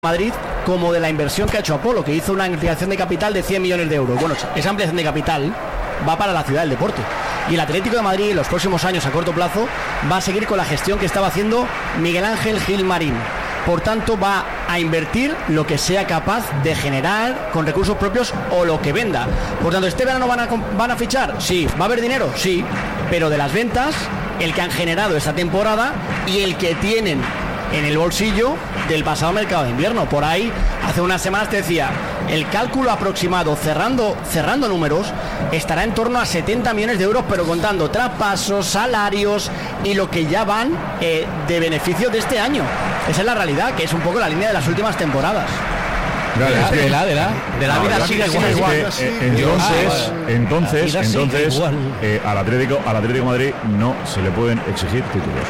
Madrid como de la inversión que ha hecho Apolo, que hizo una ampliación de capital de 100 millones de euros. Bueno, esa ampliación de capital va para la ciudad del deporte. Y el Atlético de Madrid en los próximos años, a corto plazo, va a seguir con la gestión que estaba haciendo Miguel Ángel Gil Marín. Por tanto, va a invertir lo que sea capaz de generar con recursos propios o lo que venda. Por tanto, ¿este verano van a fichar? Sí. ¿Va a haber dinero? Sí. Pero de las ventas, el que han generado esta temporada y el que tienen en el bolsillo del pasado mercado de invierno. Por ahí, hace unas semanas te decía, el cálculo aproximado, cerrando números, estará en torno a 70 millones de euros, pero contando traspasos, salarios y lo que ya van de beneficio de este año. Esa es la realidad, que es un poco la línea de las últimas temporadas. De la vida sigue igual. Entonces al Atlético de Madrid no se le pueden exigir títulos.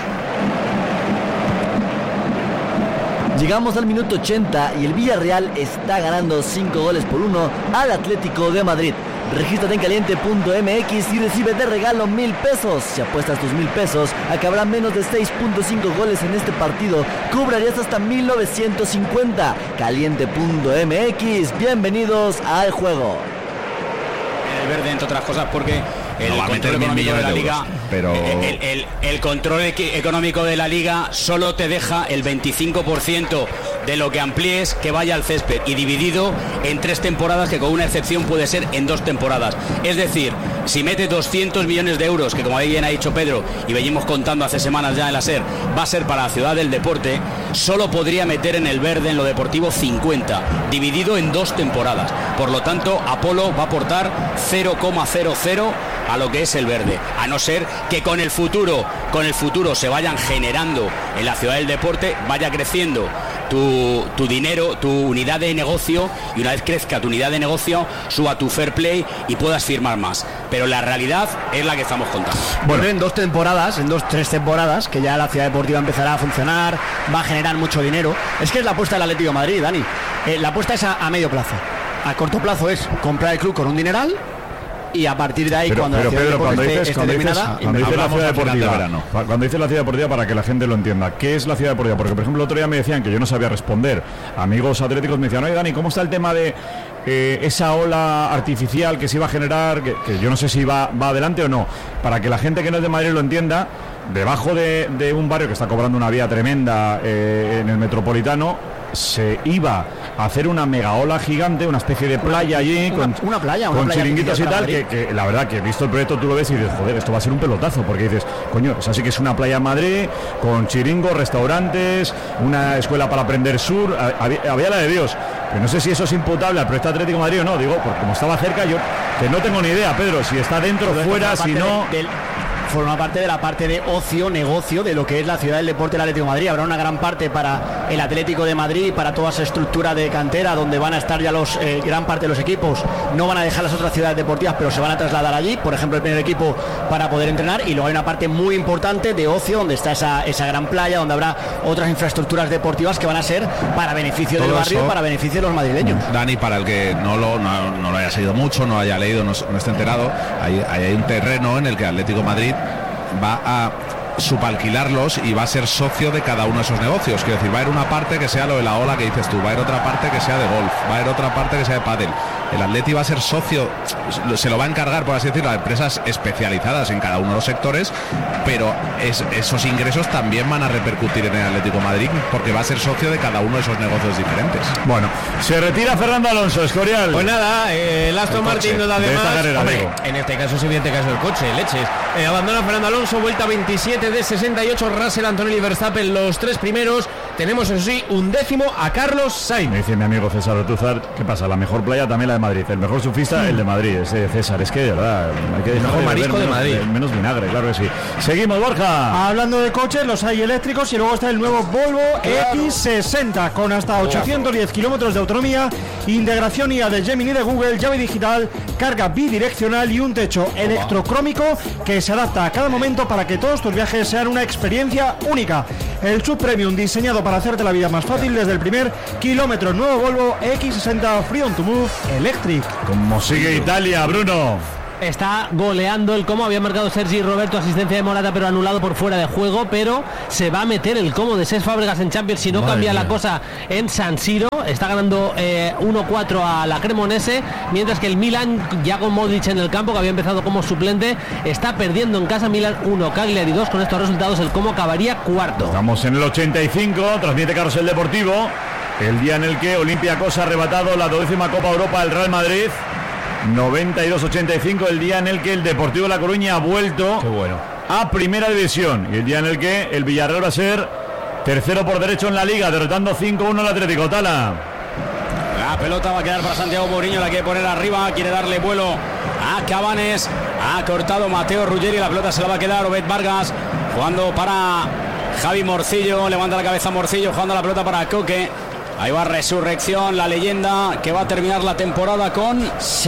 Llegamos al minuto 80 y el Villarreal está ganando 5-1 al Atlético de Madrid. Regístrate en caliente.mx y recibe de regalo 1,000 pesos. Si apuestas tus 1,000 pesos a que habrá menos de 6.5 goles en este partido, cobrarías hasta 1,950. Caliente.mx, bienvenidos al juego. El verde, entre otras cosas, porque el control económico de la liga, pero el control económico de la liga solo te deja el 25% de lo que amplíes que vaya al césped, y dividido en 3 temporadas, que con una excepción puede ser en 2 temporadas. Es decir, si metes 200 millones de euros, que como bien ha dicho Pedro y venimos contando hace semanas ya en la SER, va a ser para la ciudad del deporte, solo podría meter en el verde, en lo deportivo, 50, dividido en 2 temporadas. Por lo tanto, Apolo va a aportar 0,00 a lo que es el verde, a no ser que con el futuro se vayan generando en la ciudad del deporte, vaya creciendo tu dinero, tu unidad de negocio, y una vez crezca tu unidad de negocio, suba tu fair play y puedas firmar más. Pero la realidad es la que estamos contando. Bueno, en 3 temporadas, que ya la ciudad deportiva empezará a funcionar, va a generar mucho dinero. Es que es la apuesta del Atlético de Madrid, Dani. La apuesta es a medio plazo. A corto plazo es comprar el club con un dineral, y a partir de ahí, cuando dices la ciudad deportiva, para que la gente lo entienda, ¿qué es la ciudad deportiva? Porque, por ejemplo, el otro día me decían que yo no sabía responder. Amigos atléticos me decían, oye, Dani, ¿cómo está el tema de esa ola artificial que se iba a generar? Que yo no sé si va adelante o no. Para que la gente que no es de Madrid lo entienda, debajo de un barrio que está cobrando una vía tremenda en el Metropolitano, se iba a hacer una mega ola gigante, una especie de playa allí, con chiringuitos y tal, que la verdad que visto el proyecto tú lo ves y dices, joder, esto va a ser un pelotazo, porque dices, coño, o sea, sí que es una playa en Madrid, con chiringos, restaurantes, una escuela para aprender surf, había la de Dios. Pero no sé si eso es imputable al proyecto Atlético de Madrid o no, digo, porque como estaba cerca, yo que no tengo ni idea, Pedro, si está dentro o fuera, si no... Forma parte de la parte de ocio, negocio de lo que es la ciudad del deporte del Atlético de Madrid. Habrá una gran parte para el Atlético de Madrid, para toda esa estructura de cantera donde van a estar ya gran parte de los equipos. No van a dejar las otras ciudades deportivas, pero se van a trasladar allí, por ejemplo el primer equipo, para poder entrenar. Y luego hay una parte muy importante de ocio, donde está esa gran playa, donde habrá otras infraestructuras deportivas que van a ser para beneficio del barrio, para beneficio de los madrileños. Dani, para el que no lo haya seguido mucho, no haya leído, no esté enterado, hay un terreno en el que Atlético de Madrid va a subalquilarlos y va a ser socio de cada uno de esos negocios. Quiero decir, va a haber una parte que sea lo de la ola que dices tú, va a haber otra parte que sea de golf, va a haber otra parte que sea de pádel. El Atleti va a ser socio, se lo va a encargar, por así decirlo, a empresas especializadas en cada uno de los sectores, pero esos ingresos también van a repercutir en el Atlético de Madrid, porque va a ser socio de cada uno de esos negocios diferentes. Bueno, se retira Fernando Alonso, Escorial. Pues nada, el Aston Martin no da de más. Carrera, en este caso es evidente caso el coche, leches. Abandona Fernando Alonso, vuelta 27 de 68, Russell, Antonelli y Verstappen los 3 primeros. Tenemos, eso sí, 11º a Carlos Sainz. Me dice mi amigo César Ortúzar, ¿qué pasa? La mejor playa también la de Madrid, el mejor surfista el de Madrid, ese César, es que de verdad hay que el mejor marisco de Madrid, menos vinagre, claro que sí. Seguimos, Borja. Hablando de coches, los hay eléctricos y luego está el nuevo Volvo X60 con hasta 810 kilómetros de autonomía, integración IA de Gemini de Google, llave digital, carga bidireccional y un techo electrocrómico que se adapta a cada momento para que todos tus viajes sean una experiencia única. El Sub Premium diseñado para hacerte la vida más fácil desde el primer kilómetro. Nuevo Volvo X60 Freedom to Move Electric. Como sigue Italia, Bruno. está goleando el Como. Había marcado Sergi Roberto, asistencia de Morata, pero anulado por fuera de juego. Pero se va a meter el Como de Cesc Fábregas en Champions si no cambia la cosa en San Siro. Está ganando 1-4 a la Cremonese, mientras que el Milan, ya con Modric en el campo, que había empezado como suplente, está perdiendo en casa. Milan 1, Cagliari 2. Con estos resultados el Como acabaría cuarto. Estamos en el 85, transmite Carrusel Deportivo, el día en el que Olympiacos ha arrebatado la 12ª Copa Europa al Real Madrid. 92-85, el día en el que el Deportivo de La Coruña ha vuelto a Primera División, y el día en el que el Villarreal va a ser tercero por derecho en la Liga, derrotando 5-1 al Atlético. Tala. La pelota va a quedar para Santiago Mourinho, la quiere poner arriba, quiere darle vuelo a Cabanes, ha cortado Mateo Ruggeri, la pelota se la va a quedar Obed Vargas, jugando para Javi Morcillo, levanta la cabeza Morcillo, jugando la pelota para Coque. Ahí va Resurrección, la leyenda que va a terminar la temporada con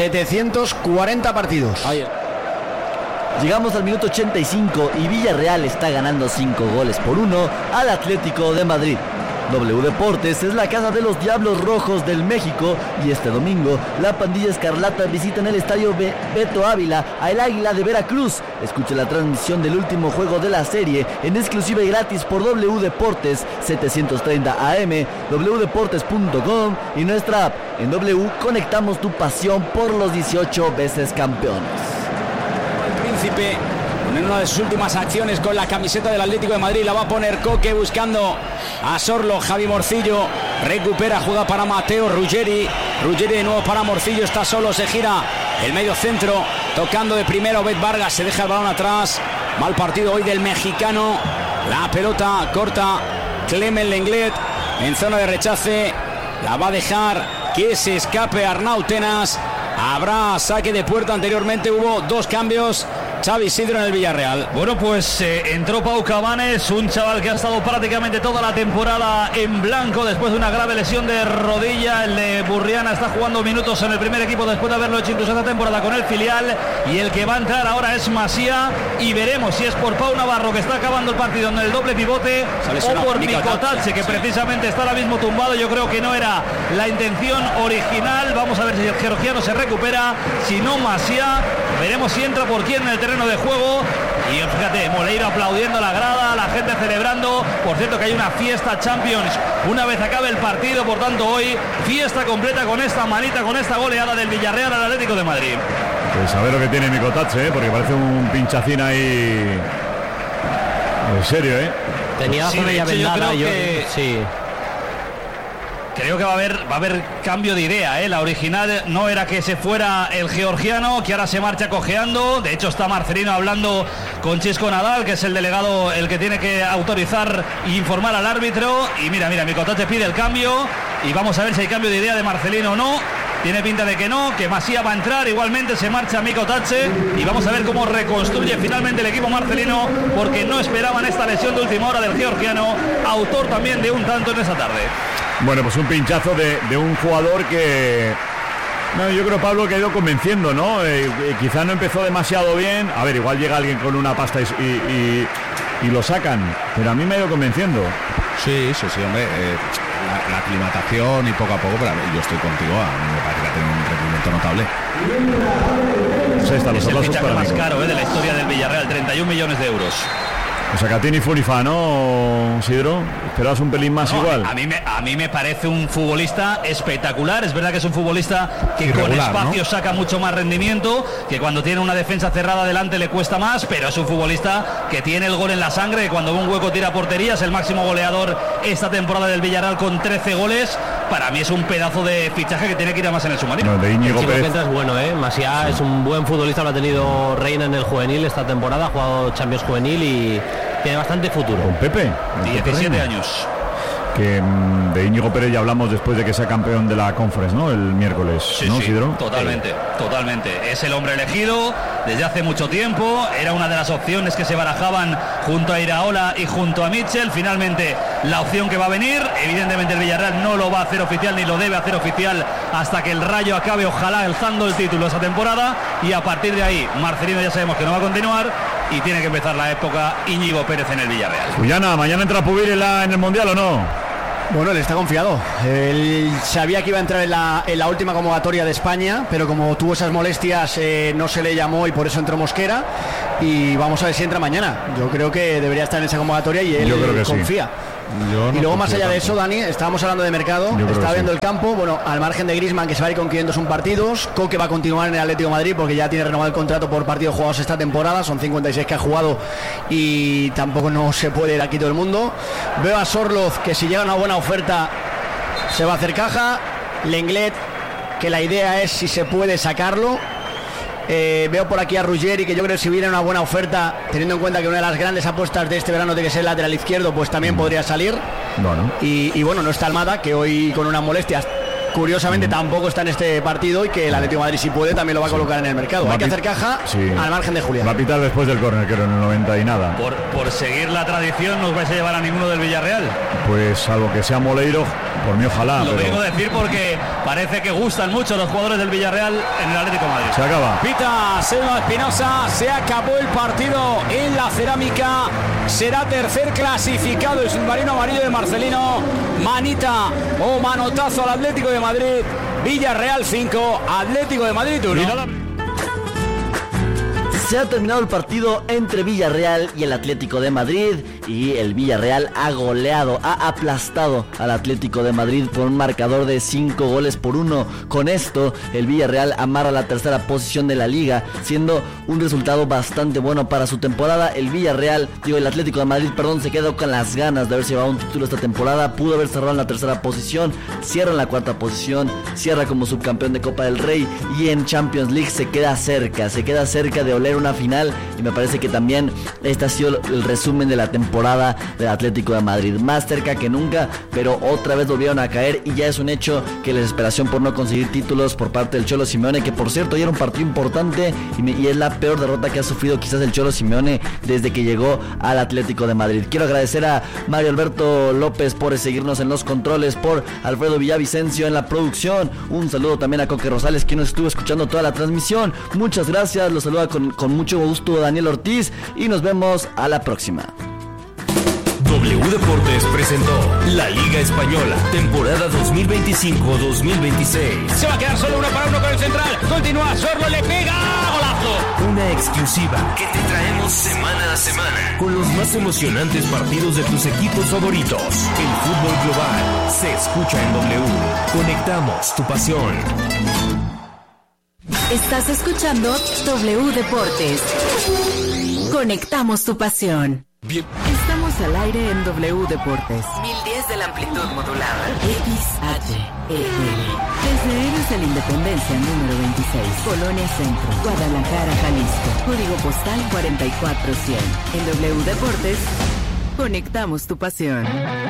740 partidos. Ahí. Llegamos al minuto 85 y Villarreal está ganando 5-1 al Atlético de Madrid. W Deportes es la casa de los Diablos Rojos del México y este domingo la pandilla escarlata visita en el estadio Beto Ávila a el Águila de Veracruz. Escuche la transmisión del último juego de la serie en exclusiva y gratis por W Deportes 730 AM, wdeportes.com y nuestra app. En W conectamos tu pasión por los 18 veces campeones. El Príncipe, en una de sus últimas acciones con la camiseta del Atlético de Madrid, la va a poner Coque buscando a Sorlo. Javi Morcillo recupera, juega para Mateo Ruggeri, Ruggeri de nuevo para Morcillo, está solo, se gira el medio centro, tocando de primera Obed Vargas, se deja el balón atrás. Mal partido hoy del mexicano, la pelota corta Clement Lenglet en zona de rechace, la va a dejar que se escape Arnau Tenas. Habrá saque de puerta. Anteriormente hubo 2 cambios. Xavi Isidro en el Villarreal. Bueno, pues entró Pau Cabanes, un chaval que ha estado prácticamente toda la temporada en blanco después de una grave lesión de rodilla. El de Burriana está jugando minutos en el primer equipo después de haberlo hecho incluso esta temporada con el filial, y el que va a entrar ahora es Masía, y veremos si es por Pau Navarro, que está acabando el partido en el doble pivote, o por Micotache, que precisamente está ahora mismo tumbado. Yo creo que no era la intención original. Vamos a ver si el georgiano se recupera, si no Masía. Veremos si entra por quién en el terreno de juego. Y fíjate, Moleiro aplaudiendo a la grada, la gente celebrando. Por cierto que hay una fiesta Champions una vez acabe el partido, por tanto hoy fiesta completa con esta manita, con esta goleada del Villarreal al Atlético de Madrid. Pues a ver lo que tiene Micotache, porque parece un pinchacín ahí. En serio, Tenía la zona ya vendada. Sí. Creo que va a haber cambio de idea, La original no era que se fuera el georgiano, que ahora se marcha cojeando. De hecho está Marcelino hablando con Chisco Nadal, que es el delegado el que tiene que autorizar e informar al árbitro. Y mira, Micotache pide el cambio y vamos a ver si hay cambio de idea de Marcelino o no. Tiene pinta de que no, que Masía va a entrar, igualmente se marcha Micotache y vamos a ver cómo reconstruye finalmente el equipo marcelino, porque no esperaban esta lesión de última hora del georgiano, autor también de un tanto en esa tarde. Bueno, pues un pinchazo de un jugador que... No, yo creo, Pablo, que ha ido convenciendo, ¿no? Quizá no empezó demasiado bien. A ver, igual llega alguien con una pasta y lo sacan, pero a mí me ha ido convenciendo. Sí, hombre. La aclimatación y poco a poco, pero yo estoy contigo, a mí me parece que ha tenido un rendimiento notable. Pues ahí están los aplausos el fichaje para más Nico. caro de la historia del Villarreal, 31 millones de euros. O sea, que a ti ni fu ni fa, ¿no, Sidro? ¿Esperabas un pelín más igual? A mí me parece un futbolista espectacular. Es verdad que es un futbolista que irregular, con espacio, ¿no? Saca mucho más rendimiento, que cuando tiene una defensa cerrada delante le cuesta más, pero es un futbolista que tiene el gol en la sangre, que cuando ve un hueco tira portería. Es el máximo goleador esta temporada del Villarreal con 13 goles. Para mí es un pedazo de fichaje que tiene que ir a más en el submarino. No, de Íñigo el Pérez. Que entra es bueno, Masía es un buen futbolista, lo ha tenido Reina en el juvenil esta temporada, ha jugado Champions juvenil y tiene bastante futuro. Con Pepe. 17 años. Que de Íñigo Pérez ya hablamos después de que sea campeón de la Conference, ¿no? El miércoles, sí, ¿no, sí, Sidro? Totalmente. Es el hombre elegido desde hace mucho tiempo. Era una de las opciones que se barajaban junto a Iraola y junto a Mitchell. Finalmente, la opción que va a venir. Evidentemente el Villarreal no lo va a hacer oficial ni lo debe hacer oficial hasta que el Rayo acabe, ojalá, alzando el título esa temporada. Y a partir de ahí, Marcelino ya sabemos que no va a continuar y tiene que empezar la época Íñigo Pérez en el Villarreal. Cuyana, ¿mañana entra Pubir en el Mundial o no? Bueno, él está confiado. Él sabía que iba a entrar en la última convocatoria de España, pero como tuvo esas molestias no se le llamó y por eso entró Mosquera. Y vamos a ver si entra mañana. Yo creo que debería estar en esa convocatoria y él confía. Sí. Y luego más allá de eso, Dani, estábamos hablando de mercado, estaba viendo el campo, bueno, al margen de Griezmann, que se va a ir con 501 partidos, Coque va a continuar en el Atlético de Madrid porque ya tiene renovado el contrato por partidos jugados esta temporada, son 56 que ha jugado y tampoco no se puede ir aquí todo el mundo. Veo a Sorloz, que si llega una buena oferta se va a hacer caja. Lenglet, que la idea es si se puede sacarlo. Veo por aquí a Ruggeri, que yo creo que si viene una buena oferta, teniendo en cuenta que una de las grandes apuestas de este verano tiene que ser el lateral izquierdo, pues también podría salir. Bueno. Y bueno, no está Almada, que hoy con unas molestias curiosamente tampoco está en este partido, y que el Atlético de Madrid, si puede, también lo va a colocar en el mercado. Hay que hacer caja al margen de Julián. Va a pitar después del córner, creo, en el 90 y nada. Por seguir la tradición, ¿no os vais a llevar a ninguno del Villarreal? Pues salvo que sea Moleiro, por mí ojalá. Lo vengo a decir porque parece que gustan mucho los jugadores del Villarreal en el Atlético de Madrid. Se acaba. Pita Selva Espinosa, se acabó el partido en la Cerámica. Será tercer clasificado el submarino amarillo de Marcelino. Manita o manotazo al Atlético de Madrid. Villarreal 5, Atlético de Madrid 1. Se ha terminado el partido entre Villarreal y el Atlético de Madrid, y el Villarreal ha goleado, ha aplastado al Atlético de Madrid por un marcador de 5-1. Con esto, el Villarreal amarra la tercera posición de la liga, siendo un resultado bastante bueno para su temporada. El Atlético de Madrid, se quedó con las ganas de haber llevado un título esta temporada. Pudo haber cerrado en la tercera posición, cierra en la cuarta posición, cierra como subcampeón de Copa del Rey, y en Champions League se queda cerca de oler una final. Y me parece que también este ha sido el resumen de la temporada del Atlético de Madrid, más cerca que nunca, pero otra vez volvieron a caer, y ya es un hecho que la desesperación por no conseguir títulos por parte del Cholo Simeone, que por cierto ya era un partido importante, y es la peor derrota que ha sufrido quizás el Cholo Simeone desde que llegó al Atlético de Madrid. Quiero agradecer a Mario Alberto López por seguirnos en los controles, por Alfredo Villavicencio en la producción. Un saludo también a Coque Rosales, quien nos estuvo escuchando toda la transmisión. Muchas gracias, los saluda con mucho gusto Daniel Ortiz, y nos vemos a la próxima. W Deportes presentó la Liga Española, temporada 2025-2026. Se va a quedar solo 1-1 con el central. Continúa, Sorlo le pega. ¡Golazo! Una exclusiva que te traemos semana a semana, con los más emocionantes partidos de tus equipos favoritos. El fútbol global se escucha en W. Conectamos tu pasión. Estás escuchando W Deportes. Conectamos tu pasión. Bien. Estamos al aire en W Deportes. 1010 de la amplitud modulada. XHEL. Desde Héroes de la Independencia número 26. Colonia Centro, Guadalajara, Jalisco. Código postal 44100. En W Deportes, conectamos tu pasión.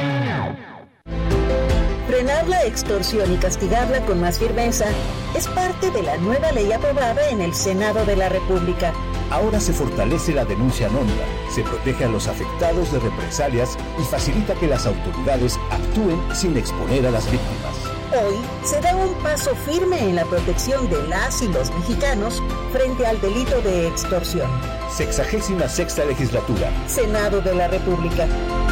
Frenar la extorsión y castigarla con más firmeza es parte de la nueva ley aprobada en el Senado de la República. Ahora se fortalece la denuncia anónima, se protege a los afectados de represalias y facilita que las autoridades actúen sin exponer a las víctimas. Hoy se da un paso firme en la protección de las y los mexicanos frente al delito de extorsión. 66ª legislatura. Senado de la República.